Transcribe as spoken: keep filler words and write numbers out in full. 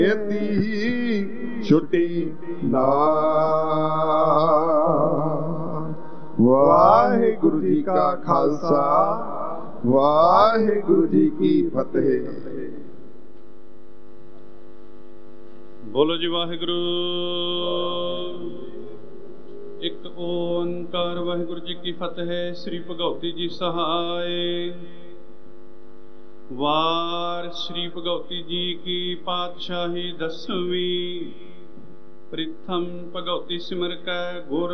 ਤੀ ਛੁੱਟੀ ਨਾ। ਵਾਹਿਗੁਰੂ ਜੀ ਕਾ ਖਾਲਸਾ, ਵਾਹਿਗੁਰੂ ਜੀ ਕੀ ਫਤਿਹ। ਬੋਲੋ ਜੀ ਵਾਹਿਗੁਰੂ। ਇੱਕ ਓੰਕਾਰ ਵਾਹਿਗੁਰੂ ਜੀ ਕੀ ਫਤਿਹ। ਸ੍ਰੀ ਭਗਉਤੀ ਜੀ ਸਹਾਇ। ਵਾਰ ਸ੍ਰੀ ਭਗਉਤੀ ਜੀ ਕੀ ਪਾਤਸ਼ਾਹੀ ਦਸਵੀਂ। ਪ੍ਰਿਥਮ ਭਗਉਤੀ ਸਿਮਰ ਕੈ ਗੁਰ